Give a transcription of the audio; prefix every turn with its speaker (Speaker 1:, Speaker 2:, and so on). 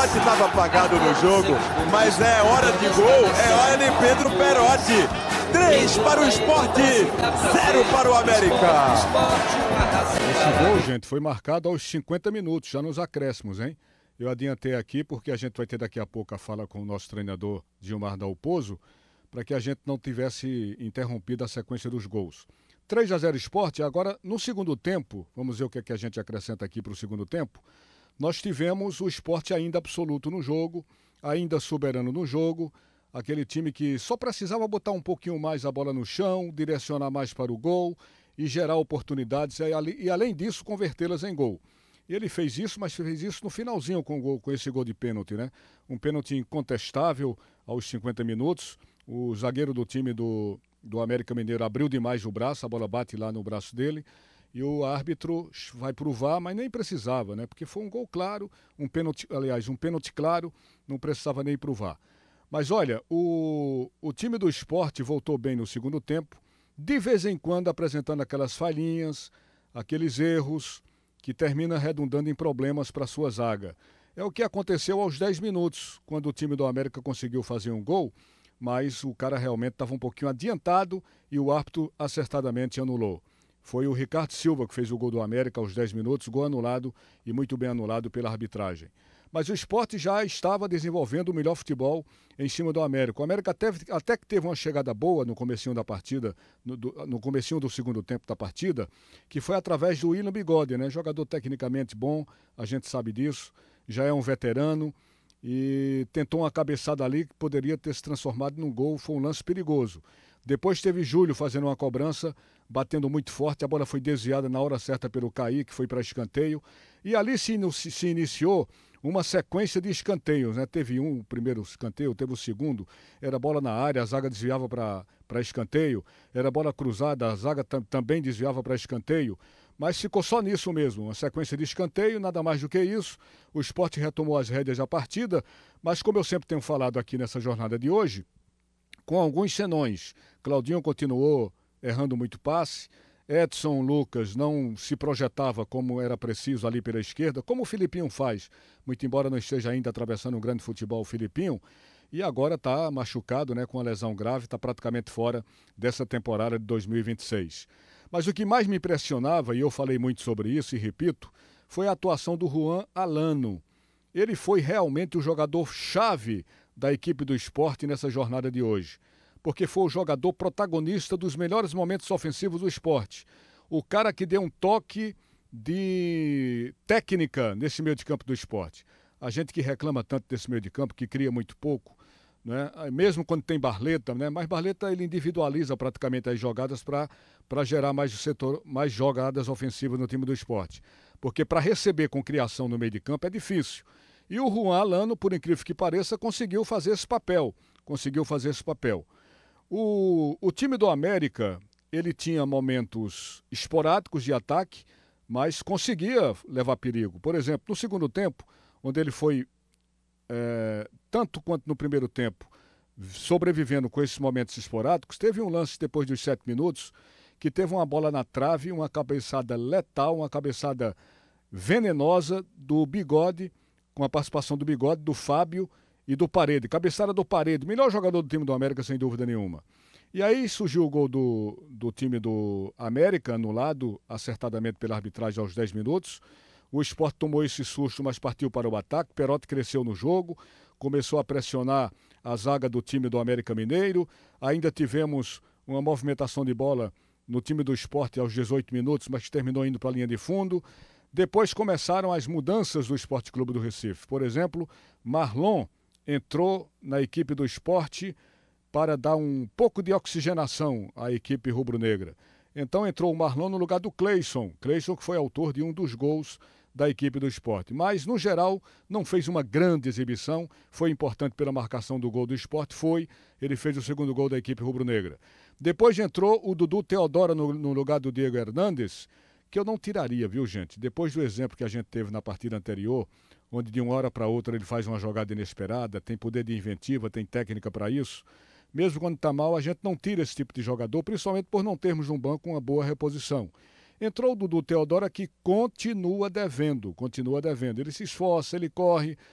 Speaker 1: Perotti estava apagado no jogo, mas é hora de gol, é hora de Pedro Perotti. 3 para o Sport, 0 para o América.
Speaker 2: Esse gol, gente, foi marcado aos 50 minutos, já nos acréscimos, hein? Eu adiantei aqui porque a gente vai ter daqui a pouco a fala com o nosso treinador Gilmar Dalpozo, para que a gente não tivesse interrompido a sequência dos gols. 3-0 Sport. Agora, no segundo tempo, vamos ver o que, é que a gente acrescenta aqui para o segundo tempo, nós tivemos o Sport ainda absoluto no jogo, ainda soberano no jogo, aquele time que só precisava botar um pouquinho mais a bola no chão, direcionar mais para o gol e gerar oportunidades e além disso, convertê-las em gol. E ele fez isso, mas fez isso no finalzinho com esse gol de pênalti, né? Um pênalti incontestável aos 50 minutos. O zagueiro do time do América Mineiro abriu demais o braço, a bola bate lá no braço dele. E o árbitro vai pro VAR, mas nem precisava, né? Porque foi um gol claro, um pênalti claro, não precisava nem ir pro VAR. Mas olha, o time do Sport voltou bem no segundo tempo, de vez em quando apresentando aquelas falhinhas, aqueles erros que termina redundando em problemas para sua zaga. É o que aconteceu aos 10 minutos, quando o time do América conseguiu fazer um gol, mas o cara realmente estava um pouquinho adiantado e o árbitro acertadamente anulou. Foi o Ricardo Silva que fez o gol do América aos 10 minutos, gol anulado e muito bem anulado pela arbitragem. Mas o Sport já estava desenvolvendo o melhor futebol em cima do América. O América até que teve uma chegada boa no comecinho da partida, no comecinho do segundo tempo da partida, que foi através do William Bigode, né? Jogador tecnicamente bom, a gente sabe disso, já é um veterano e tentou uma cabeçada ali que poderia ter se transformado num gol, foi um lance perigoso. Depois teve Júlio fazendo uma cobrança, batendo muito forte, a bola foi desviada na hora certa pelo Kaique, que foi para escanteio, e ali se iniciou uma sequência de escanteios, né? Teve o primeiro escanteio, teve o segundo, era bola na área, a zaga desviava para escanteio, era bola cruzada, a zaga também desviava para escanteio, mas ficou só nisso mesmo, uma sequência de escanteio, nada mais do que isso. O Sport retomou as rédeas da partida, mas como eu sempre tenho falado aqui nessa jornada de hoje, com alguns senões. Claudinho continuou errando muito passe, Edson Lucas não se projetava como era preciso ali pela esquerda, como o Filipinho faz, muito embora não esteja ainda atravessando um grande futebol o Filipinho, e agora está machucado, né, com uma lesão grave, está praticamente fora dessa temporada de 2026. Mas o que mais me impressionava, e eu falei muito sobre isso e repito, foi a atuação do Juan Alano. Ele foi realmente o jogador-chave da equipe do Sport nessa jornada de hoje, porque foi o jogador protagonista dos melhores momentos ofensivos do Sport. O cara que deu um toque de técnica nesse meio de campo do Sport. A gente que reclama tanto desse meio de campo, que cria muito pouco, né? Mesmo quando tem Barleta, né? Mas Barleta ele individualiza praticamente as jogadas para gerar mais jogadas ofensivas no time do Sport. Porque para receber com criação no meio de campo é difícil. E o Juan Alano, por incrível que pareça, conseguiu fazer esse papel. O time do América, ele tinha momentos esporádicos de ataque, mas conseguia levar perigo. Por exemplo, no segundo tempo, onde ele foi, tanto quanto no primeiro tempo, sobrevivendo com esses momentos esporádicos, teve um lance depois dos 7 minutos, que teve uma bola na trave, uma cabeçada letal, uma cabeçada venenosa do Bigode, com a participação do Bigode, do Fábio e do Parede. Cabeçada do Parede, melhor jogador do time do América, sem dúvida nenhuma. E aí surgiu o gol do time do América, anulado acertadamente pela arbitragem aos 10 minutos. O Sport tomou esse susto, mas partiu para o ataque. Perotti cresceu no jogo, começou a pressionar a zaga do time do América Mineiro. Ainda tivemos uma movimentação de bola no time do Sport aos 18 minutos, mas que terminou indo para a linha de fundo. Depois começaram as mudanças do Sport Clube do Recife. Por exemplo, Marlon entrou na equipe do Sport para dar um pouco de oxigenação à equipe rubro-negra. Então entrou o Marlon no lugar do Cleison. Cleison que foi autor de um dos gols da equipe do Sport. Mas, no geral, não fez uma grande exibição. Foi importante pela marcação do gol do Sport. Ele fez o segundo gol da equipe rubro-negra. Depois entrou o Dudu Teodoro no lugar do Diego Hernandes, que eu não tiraria, viu, gente? Depois do exemplo que a gente teve na partida anterior, onde de uma hora para outra ele faz uma jogada inesperada, tem poder de inventiva, tem técnica para isso. Mesmo quando está mal, a gente não tira esse tipo de jogador, principalmente por não termos no banco uma boa reposição. Entrou o Dudu Teodoro, que continua devendo. Ele se esforça, ele corre,